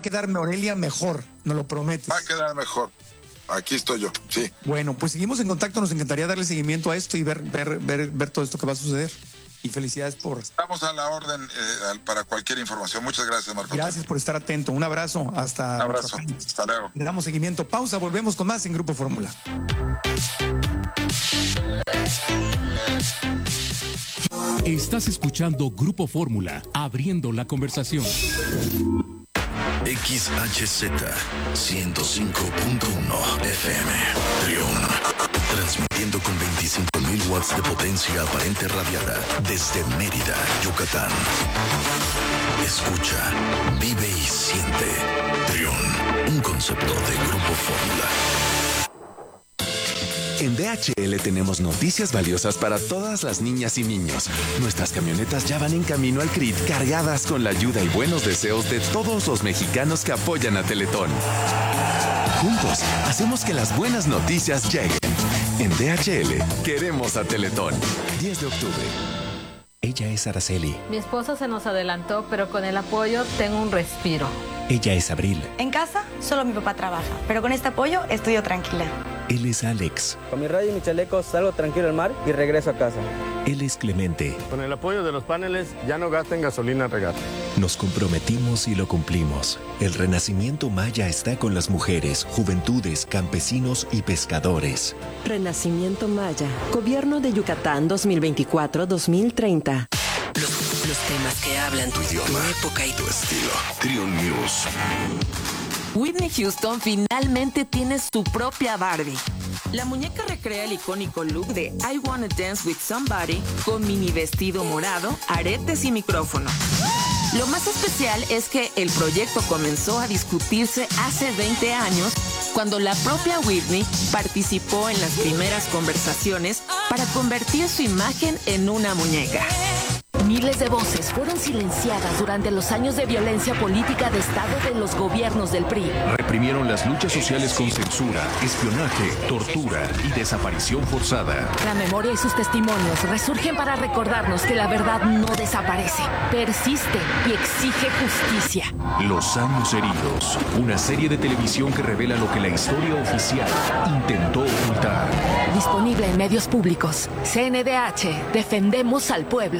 quedar Aurelia mejor, ¿nos lo prometes? Va a quedar mejor. Aquí estoy yo, sí. Bueno, pues seguimos en contacto, nos encantaría darle seguimiento a esto y ver todo esto que va a suceder. Y felicidades por... Estamos a la orden para cualquier información. Muchas gracias, Marco. Gracias por estar atento. Un abrazo. Un abrazo. Hasta luego. Le damos seguimiento. Pausa, volvemos con más en Grupo Fórmula. Estás escuchando Grupo Fórmula, abriendo la conversación. XHZ 105.1 FM Trión, transmitiendo con 25.000 watts de potencia aparente radiada desde Mérida, Yucatán. Escucha, vive y siente Trión, un concepto de Grupo Fórmula. En DHL tenemos noticias valiosas para todas las niñas y niños. Nuestras camionetas ya van en camino al CRIT, cargadas con la ayuda y buenos deseos de todos los mexicanos que apoyan a Teletón. Juntos, hacemos que las buenas noticias lleguen. En DHL, queremos a Teletón. 10 de octubre. Ella es Araceli. Mi esposo se nos adelantó, pero con el apoyo tengo un respiro. Ella es Abril. En casa, solo mi papá trabaja, pero con este apoyo estudio tranquila. Él es Alex. Con mi radio y mi chaleco salgo tranquilo al mar y regreso a casa. Él es Clemente. Con el apoyo de los paneles ya no gasten gasolina al regar. Nos comprometimos y lo cumplimos. El renacimiento maya está con las mujeres, juventudes, campesinos y pescadores. Renacimiento Maya, Gobierno de Yucatán 2024-2030. Los temas que hablan tu idioma, tu época y tu estilo. Trión News. Whitney Houston finalmente tiene su propia Barbie. La muñeca recrea el icónico look de I Wanna Dance With Somebody con mini vestido morado, aretes y micrófono. Lo más especial es que el proyecto comenzó a discutirse hace 20 años cuando la propia Whitney participó en las primeras conversaciones para convertir su imagen en una muñeca. Miles de voces fueron silenciadas durante los años de violencia política de Estado de los gobiernos del PRI. Reprimieron las luchas sociales con censura, espionaje, tortura y desaparición forzada. La memoria y sus testimonios resurgen para recordarnos que la verdad no desaparece, persiste y exige justicia. Los años heridos, una serie de televisión que revela lo que la historia oficial intentó ocultar. Disponible en medios públicos. CNDH, defendemos al pueblo.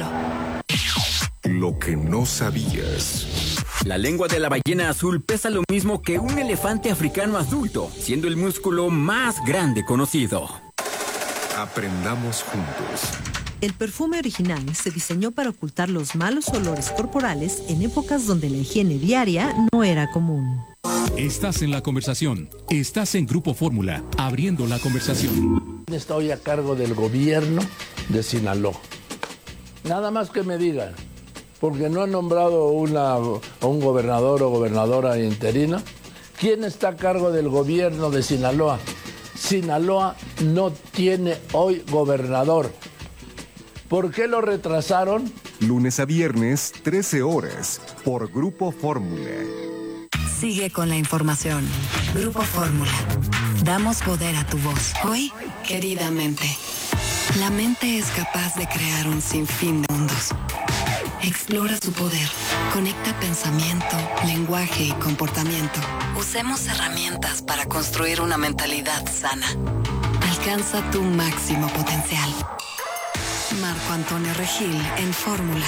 Lo que no sabías. La lengua de la ballena azul pesa lo mismo que un elefante africano adulto, siendo el músculo más grande conocido. Aprendamos juntos. El perfume original se diseñó para ocultar los malos olores corporales en épocas donde la higiene diaria no era común. Estás en la conversación. Estás en Grupo Fórmula, abriendo la conversación. Estoy a cargo del gobierno de Sinaloa. Nada más que me digan, porque no han nombrado a un gobernador o gobernadora interina. ¿Quién está a cargo del gobierno de Sinaloa? Sinaloa no tiene hoy gobernador. ¿Por qué lo retrasaron? Lunes a viernes, 13 horas, por Grupo Fórmula. Sigue con la información. Grupo Fórmula. Damos poder a tu voz. Hoy, querida mente. La mente es capaz de crear un sinfín de mundos. Explora su poder. Conecta pensamiento, lenguaje y comportamiento. Usemos herramientas para construir una mentalidad sana. Alcanza tu máximo potencial. Marco Antonio Regil en Fórmula.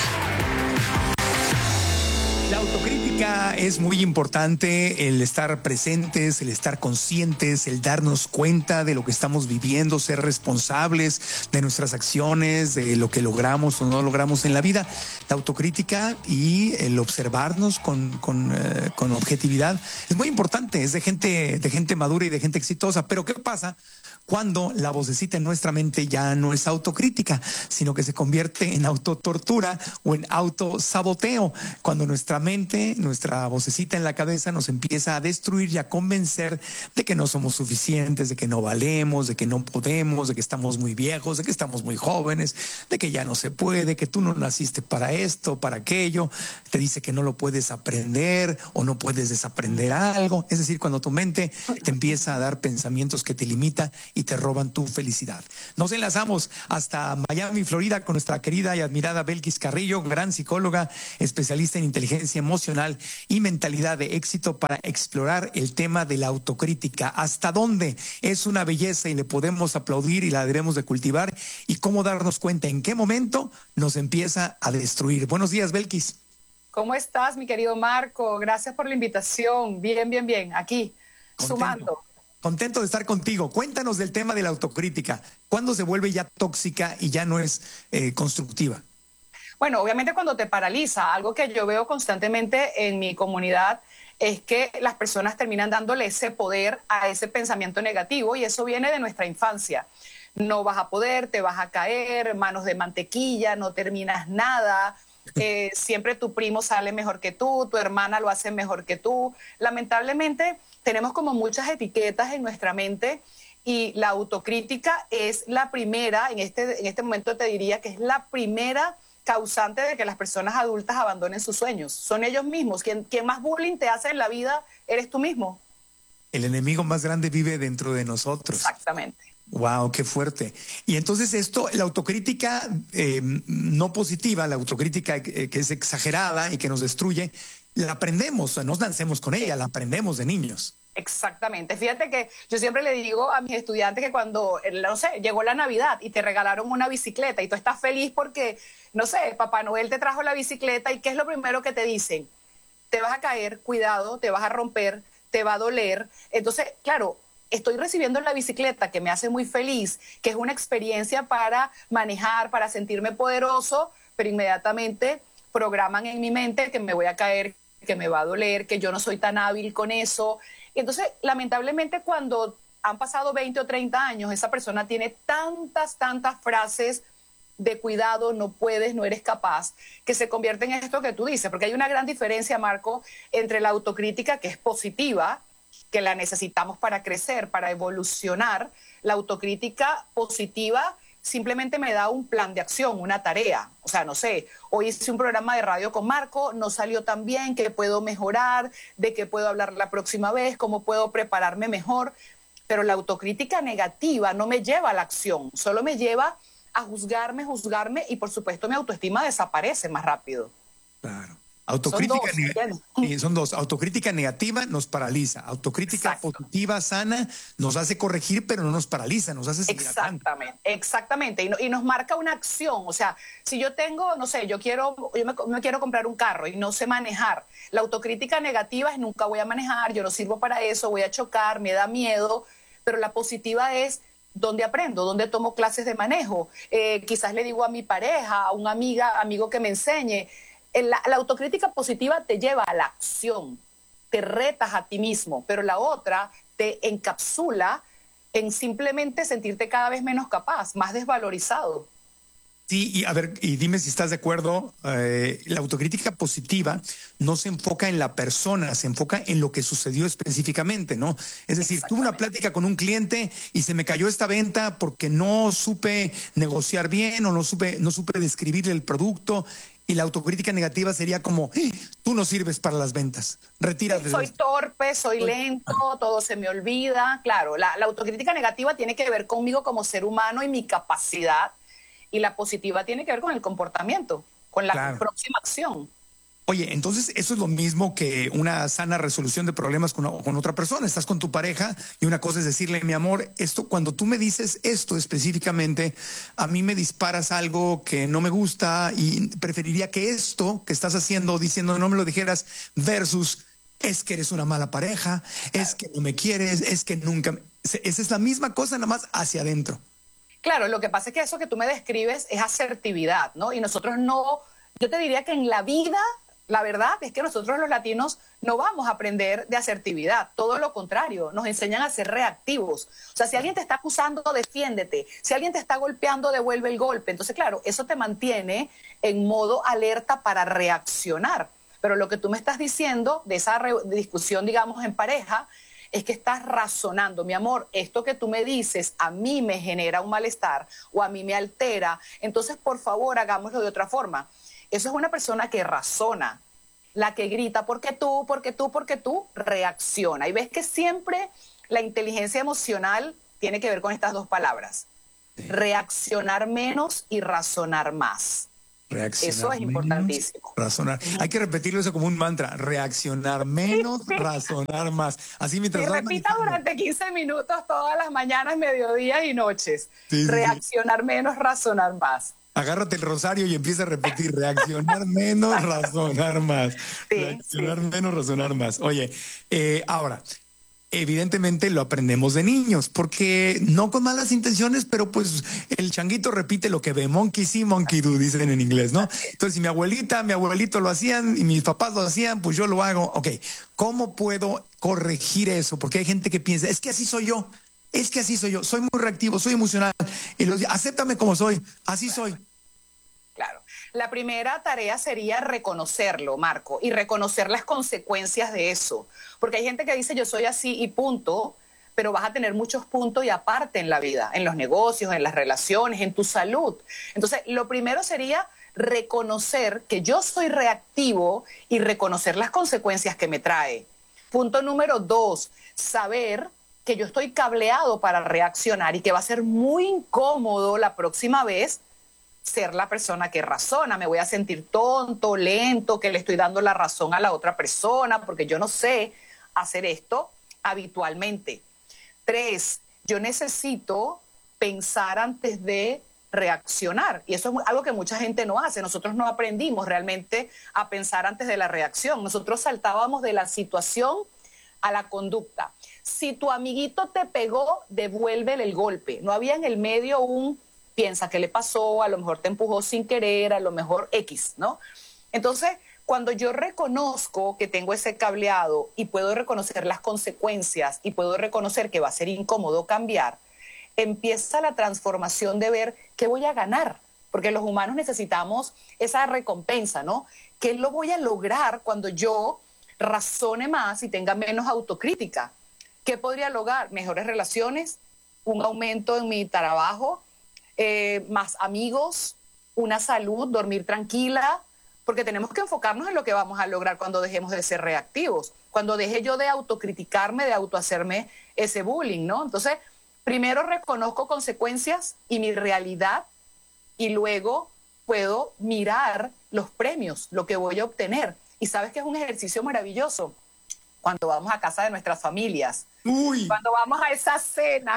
La autocrítica es muy importante, el estar presentes, el estar conscientes, el darnos cuenta de lo que estamos viviendo, ser responsables de nuestras acciones, de lo que logramos o no logramos en la vida. La autocrítica y el observarnos con objetividad es muy importante, es de gente madura y de gente exitosa. Pero ¿qué pasa cuando la vocecita en nuestra mente ya no es autocrítica, sino que se convierte en autotortura o en autosaboteo? Cuando nuestra mente, nuestra vocecita en la cabeza nos empieza a destruir y a convencer de que no somos suficientes, de que no valemos, de que no podemos, de que estamos muy viejos, de que estamos muy jóvenes, de que ya no se puede, que tú no naciste para esto, para aquello. Te dice que no lo puedes aprender o no puedes desaprender algo. Es decir, cuando tu mente te empieza a dar pensamientos que te limitan y te roban tu felicidad. Nos enlazamos hasta Miami, Florida, con nuestra querida y admirada Belkis Carrillo, gran psicóloga, especialista en inteligencia inteligencia emocional y mentalidad de éxito para explorar el tema de la autocrítica. ¿Hasta dónde es una belleza y le podemos aplaudir y la debemos de cultivar? Y cómo darnos cuenta en qué momento nos empieza a destruir. Buenos días, Belkis. ¿Cómo estás, mi querido Marco? Gracias por la invitación. Bien. Aquí, sumando. Contento de estar contigo. Cuéntanos del tema de la autocrítica. ¿Cuándo se vuelve ya tóxica y ya no es constructiva? Bueno, obviamente cuando te paraliza. Algo que yo veo constantemente en mi comunidad es que las personas terminan dándole ese poder a ese pensamiento negativo, y eso viene de nuestra infancia. No vas a poder, te vas a caer, manos de mantequilla, no terminas nada. Siempre tu primo sale mejor que tú, tu hermana lo hace mejor que tú. Lamentablemente tenemos como muchas etiquetas en nuestra mente, y la autocrítica es la primera, en este momento te diría que es la primera causante de que las personas adultas abandonen sus sueños. Son ellos mismos. Quien más bullying te hace en la vida eres tú mismo. El enemigo más grande vive dentro de nosotros. Exactamente. Wow, qué fuerte. Y entonces la autocrítica no positiva, la autocrítica que es exagerada y que nos destruye, la aprendemos, nos nacemos con ella, la aprendemos de niños. Exactamente. Fíjate que yo siempre le digo a mis estudiantes que cuando, no sé, llegó la Navidad y te regalaron una bicicleta y tú estás feliz porque, no sé, Papá Noel te trajo la bicicleta, y ¿qué es lo primero que te dicen? Te vas a caer, cuidado, te vas a romper, te va a doler. Entonces, claro, estoy recibiendo la bicicleta que me hace muy feliz, que es una experiencia para manejar, para sentirme poderoso, pero inmediatamente programan en mi mente que me voy a caer, que me va a doler, que yo no soy tan hábil con eso. Entonces, lamentablemente, cuando han pasado 20 o 30 años, esa persona tiene tantas frases de cuidado, no puedes, no eres capaz, que se convierte en esto que tú dices, porque hay una gran diferencia, Marco, entre la autocrítica, que es positiva, que la necesitamos para crecer, para evolucionar. La autocrítica positiva simplemente me da un plan de acción, una tarea. O sea, no sé, hoy hice un programa de radio con Marco, no salió tan bien, ¿qué puedo mejorar? ¿De qué puedo hablar la próxima vez? ¿Cómo puedo prepararme mejor? Pero la autocrítica negativa no me lleva a la acción, solo me lleva a juzgarme, y por supuesto mi autoestima desaparece más rápido. Claro. Autocrítica son dos. Autocrítica negativa nos paraliza. Autocrítica positiva, sana, nos hace corregir, pero no nos paraliza, nos hace seguir adelante. Exactamente. Y nos marca una acción. O sea, si yo tengo, no sé, yo me quiero comprar un carro y no sé manejar. La autocrítica negativa es nunca voy a manejar, yo no sirvo para eso, voy a chocar, me da miedo. Pero la positiva es ¿dónde aprendo? ¿Dónde tomo clases de manejo? Quizás le digo a mi pareja, a un amigo que me enseñe. La autocrítica positiva te lleva a la acción, te retas a ti mismo, pero la otra te encapsula en simplemente sentirte cada vez menos capaz, más desvalorizado. Sí, y a ver, y dime si estás de acuerdo, la autocrítica positiva no se enfoca en la persona, se enfoca en lo que sucedió específicamente, ¿no? Es decir, tuve una plática con un cliente y se me cayó esta venta porque no supe negociar bien o no supe describirle el producto. Y la autocrítica negativa sería como, tú no sirves para las ventas, retírate. Soy torpe, soy lento, todo se me olvida. Claro, la autocrítica negativa tiene que ver conmigo como ser humano y mi capacidad, y la positiva tiene que ver con el comportamiento, con la próxima acción. Oye, entonces eso es lo mismo que una sana resolución de problemas con otra persona. Estás con tu pareja y una cosa es decirle, mi amor, cuando tú me dices esto específicamente, a mí me disparas algo que no me gusta y preferiría que esto que estás haciendo, diciendo no me lo dijeras, versus es que eres una mala pareja, es que no me quieres, es que nunca... Esa es la misma cosa, nada más hacia adentro. Claro, lo que pasa es que eso que tú me describes es asertividad, ¿no? Y nosotros no... Yo te diría que en la vida... La verdad es que nosotros los latinos no vamos a aprender de asertividad, todo lo contrario, nos enseñan a ser reactivos. O sea, si alguien te está acusando, defiéndete. Si alguien te está golpeando, devuelve el golpe. Entonces, claro, eso te mantiene en modo alerta para reaccionar. Pero lo que tú me estás diciendo de esa discusión, digamos, en pareja, es que estás razonando. Mi amor, esto que tú me dices a mí me genera un malestar o a mí me altera. Entonces, por favor, hagámoslo de otra forma. Eso es una persona que razona, la que grita, porque tú, reacciona. Y ves que siempre la inteligencia emocional tiene que ver con estas dos palabras. Reaccionar menos y razonar más. Reaccionar Eso es menos, importantísimo. razonar. Hay que repetirlo eso como un mantra. Reaccionar menos, razonar más. Así mientras vas repita durante 15 minutos todas las mañanas, mediodías y noches. Reaccionar menos, razonar más. Agárrate el rosario y empieza a repetir. Reaccionar menos, razonar más. Reaccionar menos, razonar más. Oye, ahora... Evidentemente lo aprendemos de niños, porque no con malas intenciones, pero pues el changuito repite lo que ve, monkey see, monkey do, dicen en inglés, ¿no? Entonces, si mi abuelito lo hacían y mis papás lo hacían, pues yo lo hago. Ok, ¿cómo puedo corregir eso? Porque hay gente que piensa, es que así soy yo, soy muy reactivo, soy emocional, y acéptame como soy, así soy. Claro. La primera tarea sería reconocerlo, Marco, y reconocer las consecuencias de eso. Porque hay gente que dice yo soy así y punto, pero vas a tener muchos puntos y aparte en la vida, en los negocios, en las relaciones, en tu salud. Entonces, lo primero sería reconocer que yo soy reactivo y reconocer las consecuencias que me trae. Punto número 2, saber que yo estoy cableado para reaccionar y que va a ser muy incómodo la próxima vez ser la persona que razona. Me voy a sentir tonto, lento, que le estoy dando la razón a la otra persona porque yo no sé hacer esto habitualmente. 3, yo necesito pensar antes de reaccionar. Y eso es algo que mucha gente no hace. Nosotros no aprendimos realmente a pensar antes de la reacción. Nosotros saltábamos de la situación a la conducta. Si tu amiguito te pegó, devuélvele el golpe. No había en el medio piensa qué le pasó, a lo mejor te empujó sin querer, a lo mejor X, ¿no? Entonces, cuando yo reconozco que tengo ese cableado y puedo reconocer las consecuencias y puedo reconocer que va a ser incómodo cambiar, empieza la transformación de ver qué voy a ganar, porque los humanos necesitamos esa recompensa, ¿no? ¿Qué lo voy a lograr cuando yo razone más y tenga menos autocrítica? ¿Qué podría lograr? Mejores relaciones, un aumento en mi trabajo, más amigos, una salud, dormir tranquila, porque tenemos que enfocarnos en lo que vamos a lograr cuando dejemos de ser reactivos, cuando deje yo de autocriticarme, de autohacerme ese bullying, ¿no? Entonces, primero reconozco consecuencias y mi realidad y luego puedo mirar los premios, lo que voy a obtener. Y sabes que es un ejercicio maravilloso cuando vamos a casa de nuestras familias, cuando vamos a esa cena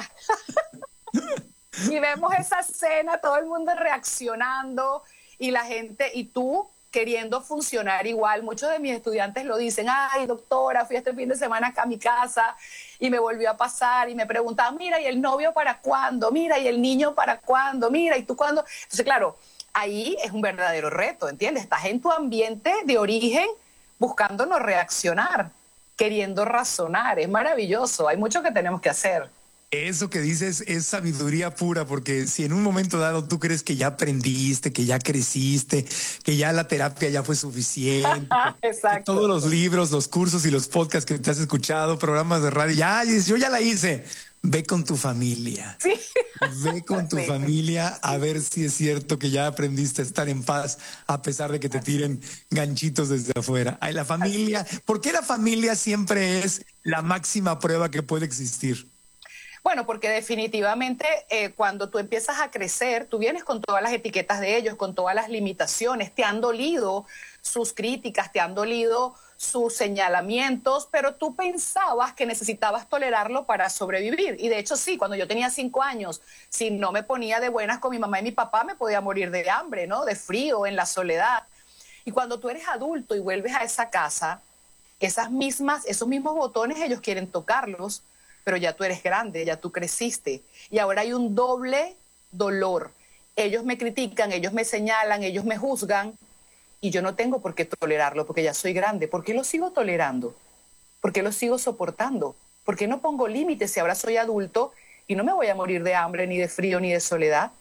y vemos esa cena, todo el mundo reaccionando y la gente, y tú queriendo funcionar igual. Muchos de mis estudiantes lo dicen, ay doctora, fui este fin de semana acá a mi casa y me volvió a pasar y me preguntaban, mira, ¿y el novio para cuándo? Mira, ¿y el niño para cuándo? Mira, ¿y tú cuándo? Entonces, claro, ahí es un verdadero reto, ¿entiendes? Estás en tu ambiente de origen buscando no reaccionar, queriendo razonar. Es maravilloso, hay mucho que tenemos que hacer. Eso que dices es sabiduría pura, porque si en un momento dado tú crees que ya aprendiste, que ya creciste, que ya la terapia ya fue suficiente, exacto, que todos los libros, los cursos y los podcasts que te has escuchado, programas de radio, ya dices, yo ya la hice. Ve con tu familia. Sí. Ve con tu familia a ver si es cierto que ya aprendiste a estar en paz a pesar de que te tiren ganchitos desde afuera. Ay, la familia, ¿por qué la familia siempre es la máxima prueba que puede existir? Bueno, porque definitivamente cuando tú empiezas a crecer, tú vienes con todas las etiquetas de ellos, con todas las limitaciones, te han dolido sus críticas, te han dolido sus señalamientos, pero tú pensabas que necesitabas tolerarlo para sobrevivir. Y de hecho sí, cuando yo tenía 5 años, si no me ponía de buenas con mi mamá y mi papá, me podía morir de hambre, ¿no? De frío, en la soledad. Y cuando tú eres adulto y vuelves a esa casa, esos mismos botones ellos quieren tocarlos, pero ya tú eres grande, ya tú creciste. Y ahora hay un doble dolor. Ellos me critican, ellos me señalan, ellos me juzgan, y yo no tengo por qué tolerarlo porque ya soy grande. ¿Por qué lo sigo tolerando? ¿Por qué lo sigo soportando? ¿Por qué no pongo límites si ahora soy adulto y no me voy a morir de hambre, ni de frío, ni de soledad?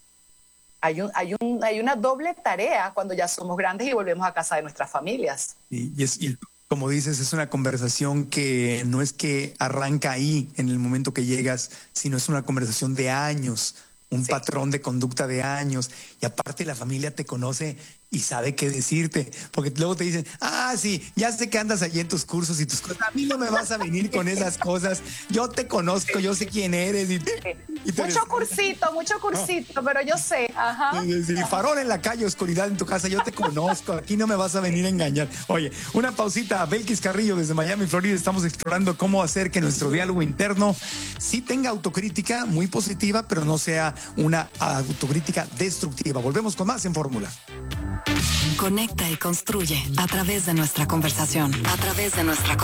Hay una doble tarea cuando ya somos grandes y volvemos a casa de nuestras familias. Y como dices, es una conversación que no es que arranca ahí en el momento que llegas, sino es una conversación de años, un patrón de conducta de años. Y aparte la familia te conoce y sabe qué decirte, porque luego te dicen, sí, ya sé que andas allí en tus cursos y tus cosas, a mí no me vas a venir con esas cosas, yo te conozco, yo sé quién eres. Mucho cursito, pero yo sé, ajá. Farol en la calle, oscuridad en tu casa, yo te conozco, aquí no me vas a venir a engañar. Oye, una pausita, Belkis Carrillo desde Miami, Florida, estamos explorando cómo hacer que nuestro diálogo interno sí tenga autocrítica muy positiva, pero no sea una autocrítica destructiva. Volvemos con más en Fórmula. Conecta y construye a través de nuestra conversación.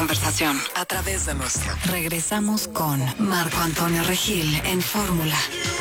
Regresamos con Marco Antonio Regil en Fórmula.